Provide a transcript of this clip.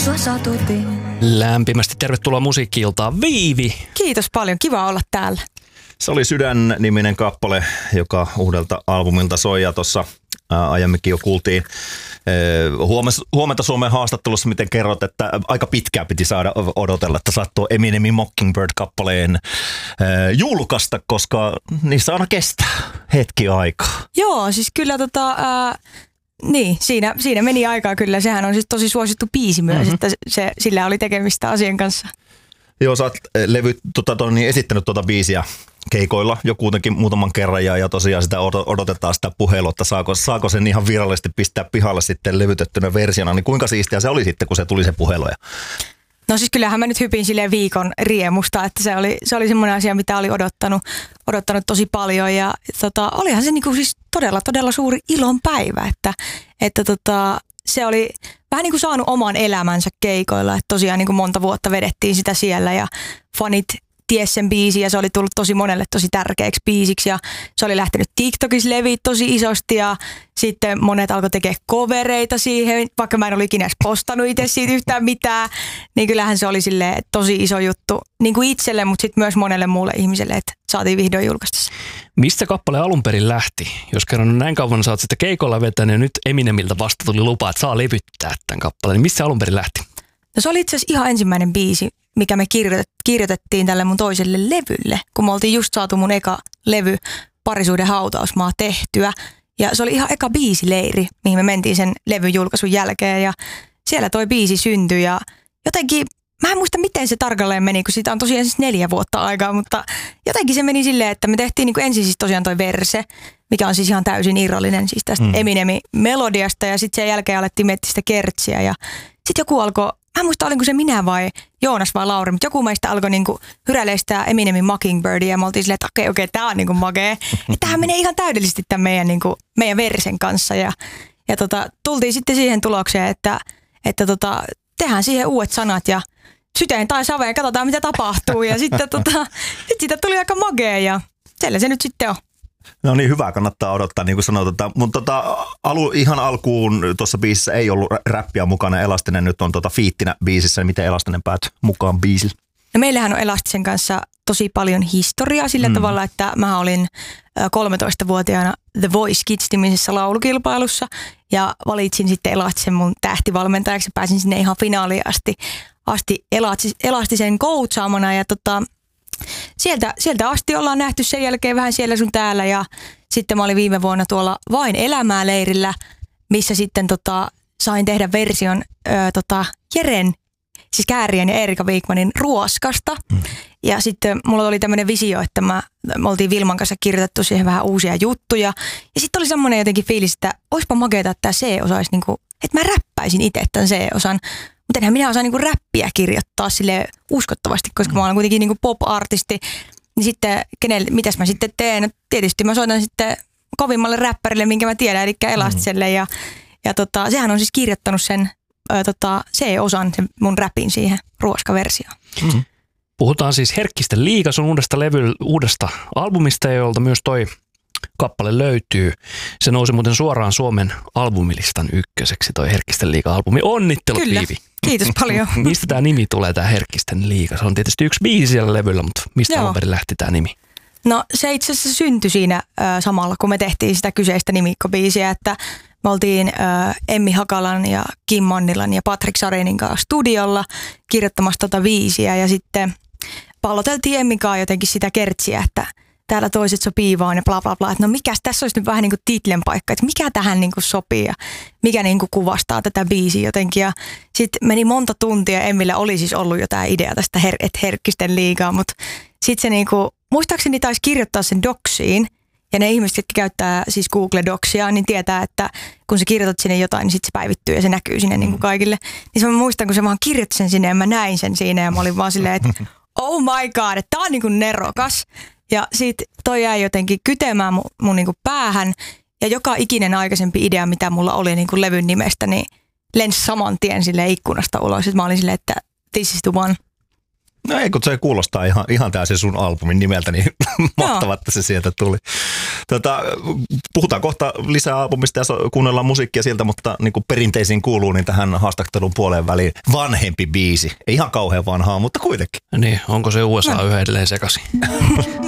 sua satutin. Lämpimästi tervetuloa Musiikki-iltaan, Viivi. Kiitos paljon, kiva olla täällä. Se oli Sydän-niminen kappale, joka uudelta albumilta soi ja tuossa aiemminkin jo kuultiin huomenta Suomen haastattelussa, miten kerrot, että aika pitkään piti saada odotella, että saat tuo Eminemin Mockingbird-kappaleen julkaista, koska niissä aina kestää hetki aikaa. Joo, siis kyllä niin, siinä meni aikaa kyllä. Sehän on siis tosi suosittu biisi myös, että sillä oli tekemistä asian kanssa. Joo, sä oot esittänyt tuota biisiä keikoilla jo kuitenkin muutaman kerran ja tosiaan sitä odotetaan sitä puhelua, että saako sen ihan virallisesti pistää pihalle sitten levytettynä versiona, niin kuinka siistiä se oli sitten, kun se tuli se puhelu? No siis kyllähän mä nyt hypin silleen viikon riemusta, että se oli semmoinen asia, mitä oli odottanut tosi paljon ja olihan se niinku siis todella suuri ilon päivä, että se oli vähän niin kuin saanut oman elämänsä keikoilla, että tosiaan niin kuin monta vuotta vedettiin sitä siellä ja fanit ties sen biisin ja se oli tullut tosi monelle tosi tärkeäksi biisiksi ja se oli lähtenyt TikTokissa leviä tosi isosti ja sitten monet alkoi tekemään covereita siihen, vaikka mä en ole ikinä edes postannut itse siitä yhtään mitään, niin kyllähän se oli silleen tosi iso juttu niin kuin itselle, mutta sitten myös monelle muulle ihmiselle, että saatiin vihdoin julkaista se. Mistä kappale alun perin lähti? Jos kerran näin kauan sä oot sitä keikolla vetänyt ja nyt Eminemiltä vasta tuli lupa, että saa levyttää tämän kappaleen, niin mistä se alun perin lähti? No se oli itse asiassa ihan ensimmäinen biisi, mikä me kirjoitettiin tälle mun toiselle levylle, kun me oltiin just saatu mun eka levy Parisuuden hautausmaa tehtyä. Ja se oli ihan eka biisileiri, mihin me mentiin sen levyn julkaisun jälkeen ja siellä toi biisi syntyi ja jotenkin, mä en muista miten se tarkalleen meni, kun siitä on tosiaan siis 4 vuotta aikaa, mutta jotenkin se meni silleen, että me tehtiin niin kuin ensin siis tosiaan toi verse, mikä on siis ihan täysin irrallinen siis tästä Eminemin melodiasta ja sitten sen jälkeen alettiin miettiä sitä kertsiä ja sitten joku alkoi, mä en muista olinko se minä vai Joonas vai Lauri, mutta joku meistä alkoi niinku hyräilemään sitä Eminemin Mockingbirdia ja me oltiin silleen, että okei, tää on niinku makee. Että tämähän menee ihan täydellisesti tämän meidän versen kanssa ja tultiin sitten siihen tulokseen, että tehdään siihen uudet sanat ja syteen tai saveen, katsotaan mitä tapahtuu ja sitten sit siitä tuli aika makea ja siellä se nyt sitten on. No niin, hyvä, kannattaa odottaa, niin kuin sanoit. Mutta ihan alkuun tuossa biisissä ei ollut räppiä mukana. Elastinen nyt on fiittinä biisissä. Miten Elastinen päätyi mukaan biisille? No meillähän on Elastisen kanssa tosi paljon historiaa sillä tavalla, että mä olin 13-vuotiaana The Voice Kids-nimisessä laulukilpailussa ja valitsin sitten Elastisen mun tähtivalmentajaksi ja pääsin sinne ihan finaaliin asti Elastisen coachaamana ja sieltä asti ollaan nähty sen jälkeen vähän siellä sun täällä ja sitten mä olin viime vuonna tuolla Vain elämää -leirillä, missä sitten sain tehdä version Jeren, siis Kääriän ja Erika Wikmanin Ruoskasta. Ja sitten mulla oli tämmöinen visio, että me oltiin Vilman kanssa kirjoitettu siihen vähän uusia juttuja. Ja sitten oli semmoinen jotenkin fiilis, että oispa makeeta, että tämä C-osa olisi niinku, että mä räppäisin itse tämän C-osan. Mutta enhän minä osaan niinku räppiä kirjoittaa sille uskottavasti, koska mä olen kuitenkin niinku pop-artisti. Niin sitten, mitäs mä sitten teen? No, tietysti mä soitan sitten kovimmalle räppärille, minkä mä tiedän, eli Elastiselle. Ja sehän on siis kirjoittanut sen C-osan, sen mun räpin siihen ruoskaversioon. Puhutaan siis Herkkisten liiga, sun uudesta albumista, jolta myös toi kappale löytyy. Se nousi muuten suoraan Suomen albumilistan ykköseksi, toi Herkkisten liiga-albumi. Onnittelut, Kyllä. Viivi. Kiitos paljon. Mistä tämä nimi tulee, tämä Herkkisten liiga? Se on tietysti yksi biisi siellä levyllä, mutta mistä alun perin lähti tämä nimi? No se itse asiassa syntyi siinä samalla, kun me tehtiin sitä kyseistä nimikkobiisiä, että me oltiin Emmi Hakalan ja Kim Mannilan ja Patrick Sarinin kanssa studiolla kirjoittamassa tota biisiä ja sitten palloteltiin Emmin kanssa jotenkin sitä kertsiä, että täällä toiset sopii vaan ja bla bla bla. Että no mikäs tässä olisi nyt vähän niin kuin titlen paikka, että mikä tähän niin kuin sopii ja mikä niin kuin kuvastaa tätä biisiä jotenkin. Ja sitten meni monta tuntia, Emmillä oli siis ollut jo tämä idea tästä Herkkisten liigaa, mutta sitten se niin kuin, muistaakseni taisi kirjoittaa sen doksiin. Ja ne ihmiset, jotka käyttää siis Google Docsia, niin tietää, että kun sä kirjoitat sinne jotain, niin sitten se päivittyy ja se näkyy sinne niin kuin kaikille. Niin mä muistan, kun se vaan kirjoitti sen sinne ja mä näin sen siinä ja mä olin vaan silleen, että oh my god, että tää on niin kuin nerokas. Ja sit toi jäi jotenkin kytemään mun niin kuin päähän ja joka ikinen aikaisempi idea, mitä mulla oli niin kuin levyn nimestä, niin lensi saman tien silleen ikkunasta ulos. Sitten mä olin silleen, että this is the one. No ei, kun se kuulostaa ihan tää se sun albumin nimeltä, niin mahtavaa, että se sieltä tuli. Puhutaan kohta lisää albumista ja kuunnellaan musiikkia sieltä, mutta niin kuin perinteisiin kuuluu, niin tähän haastattelun puoleen väliin vanhempi biisi. Ei ihan kauhean vanhaa, mutta kuitenkin. Niin, onko se USA yhä edelleen sekaisin?